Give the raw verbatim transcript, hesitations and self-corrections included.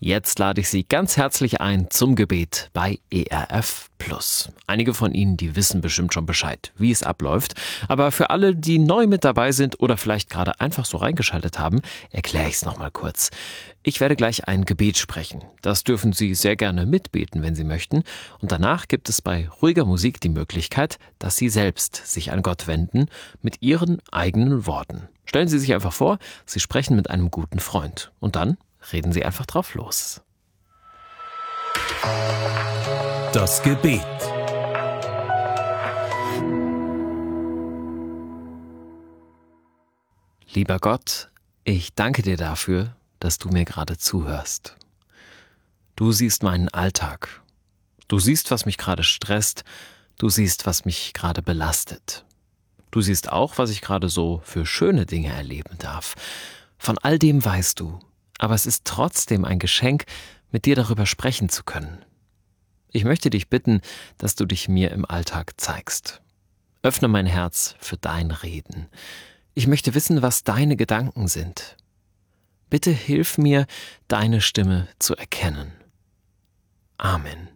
Jetzt lade ich Sie ganz herzlich ein zum Gebet bei E R F Plus. Einige von Ihnen, die wissen bestimmt schon Bescheid, wie es abläuft. Aber für alle, die neu mit dabei sind oder vielleicht gerade einfach so reingeschaltet haben, erkläre ich es nochmal kurz. Ich werde gleich ein Gebet sprechen. Das dürfen Sie sehr gerne mitbeten, wenn Sie möchten. Und danach gibt es bei ruhiger Musik die Möglichkeit, dass Sie selbst sich an Gott wenden mit Ihren eigenen Worten. Stellen Sie sich einfach vor, Sie sprechen mit einem guten Freund. Und dann reden Sie einfach drauf los. Das Gebet. Lieber Gott, ich danke dir dafür, dass du mir gerade zuhörst. Du siehst meinen Alltag. Du siehst, was mich gerade stresst. Du siehst, was mich gerade belastet. Du siehst auch, was ich gerade so für schöne Dinge erleben darf. Von all dem weißt du. Aber es ist trotzdem ein Geschenk, mit dir darüber sprechen zu können. Ich möchte dich bitten, dass du dich mir im Alltag zeigst. Öffne mein Herz für dein Reden. Ich möchte wissen, was deine Gedanken sind. Bitte hilf mir, deine Stimme zu erkennen. Amen.